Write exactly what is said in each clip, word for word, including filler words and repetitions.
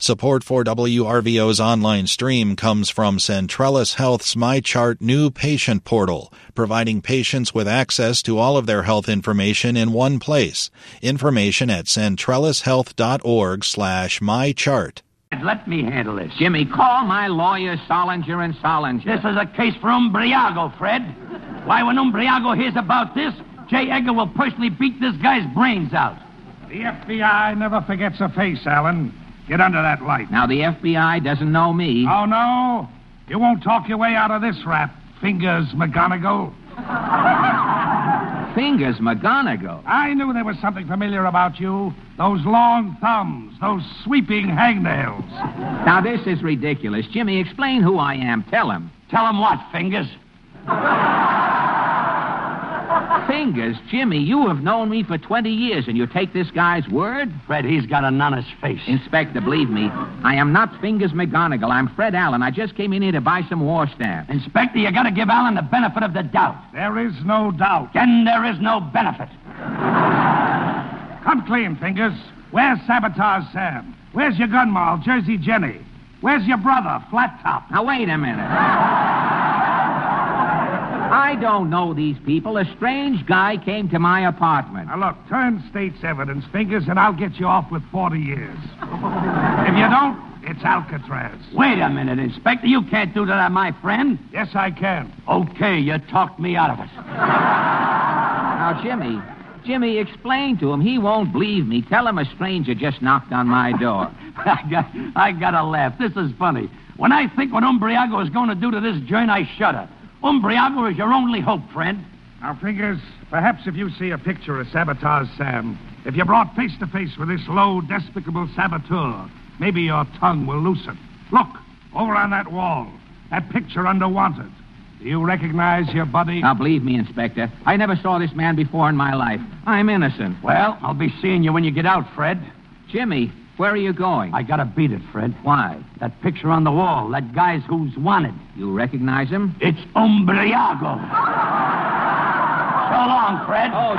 Support for W R V O's online stream comes from Centrellis Health's MyChart new patient portal, providing patients with access to all of their health information in one place. Information at centrellishealth.org slash mychart. Let me handle this. Jimmy, call my lawyer, Solinger and Solinger. This is a case for Umbriago, Fred. Why, when Umbriago hears about this, J. Edgar will personally beat this guy's brains out. The F B I never forgets a face, Alan. Get under that light. Now, the F B I doesn't know me. Oh, no? You won't talk your way out of this rap, Fingers McGonagall. Fingers McGonagall? I knew there was something familiar about you. Those long thumbs, those sweeping hangnails. Now, this is ridiculous. Jimmy, explain who I am. Tell him. Tell him what, Fingers? Fingers, Jimmy, you have known me for twenty years, and you take this guy's word? Fred, he's got an honest face. Inspector, believe me, I am not Fingers McGonagall. I'm Fred Allen. I just came in here to buy some war stamps. Inspector, you got to give Allen the benefit of the doubt. There is no doubt. Then there is no benefit. Come clean, Fingers. Where's Sabotage Sam? Where's your gun moll, Jersey Jenny? Where's your brother, Flat Top? Now, wait a minute. I don't know these people. A strange guy came to my apartment. Now, look, turn state's evidence, Fingers, and I'll get you off with forty years. If you don't, it's Alcatraz. Wait a minute, Inspector. You can't do that to my friend. Yes, I can. Okay, you talked me out of it. Now, Jimmy, Jimmy, explain to him. He won't believe me. Tell him a stranger just knocked on my door. I got, I gotta laugh. This is funny. When I think what Umbriago is going to do to this joint, I shudder. Umbriago is your only hope, friend. Now, Fingers, perhaps if you see a picture of Sabotage Sam, if you're brought face to face with this low, despicable saboteur, maybe your tongue will loosen. Look, over on that wall, that picture under wanted. Do you recognize your buddy? Now, believe me, Inspector, I never saw this man before in my life. I'm innocent. Well, I'll be seeing you when you get out, Fred. Jimmy, where are you going? I gotta beat it, Fred. Why? That picture on the wall, that guy's who's wanted. You recognize him? It's Umbriago. So long, Fred. Oh,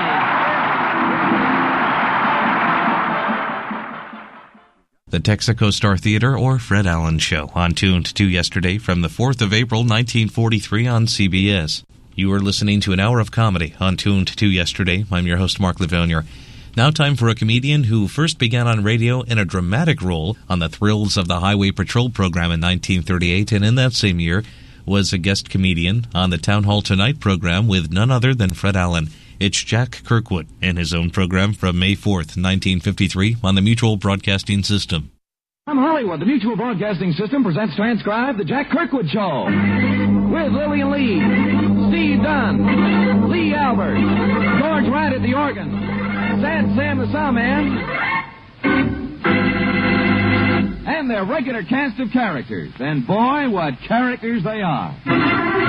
Jimmy. The Texaco Star Theater or Fred Allen Show, on Tuned to Yesterday from the fourth of April, nineteen forty-three on C B S. You are listening to an hour of comedy on Tuned to Yesterday. I'm your host, Mark Livonia. Now time for a comedian who first began on radio in a dramatic role on the Thrills of the Highway Patrol program in nineteen thirty-eight, and in that same year was a guest comedian on the Town Hall Tonight program with none other than Fred Allen. It's Jack Kirkwood in his own program from May fourth, nineteen fifty-three on the Mutual Broadcasting System. From Hollywood, the Mutual Broadcasting System presents Transcribed, The Jack Kirkwood Show. With Lillian Lee, Steve Dunn, Lee Albert, George Wright at the organ, Sad Sam the Sawman, and their regular cast of characters. And boy, what characters they are.